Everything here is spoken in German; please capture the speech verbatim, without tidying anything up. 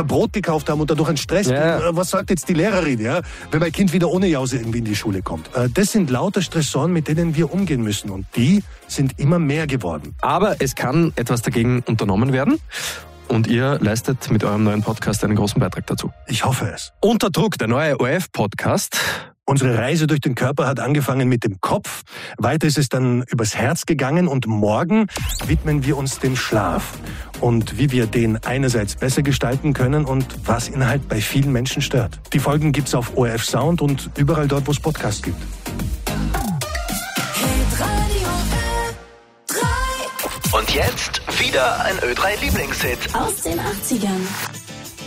kein Brot gekauft haben und dadurch einen Stress. Ja. Was sagt jetzt die Lehrerin, ja, wenn mein Kind wieder ohne Jause irgendwie in die Schule kommt? Das sind lauter Stressoren, mit denen wir umgehen müssen. Und die sind immer mehr geworden. Aber es kann etwas dagegen unternommen werden. Und ihr leistet mit eurem neuen Podcast einen großen Beitrag dazu. Ich hoffe es. Unter Druck, der neue O R F-Podcast. Unsere Reise durch den Körper hat angefangen mit dem Kopf. Weiter ist es dann übers Herz gegangen. Und morgen widmen wir uns dem Schlaf. Und wie wir den einerseits besser gestalten können und was ihn halt bei vielen Menschen stört. Die Folgen gibt's auf O R F Sound und überall dort, wo es Podcasts gibt. Und jetzt wieder ein Ö drei Lieblingshit aus den achtzigern.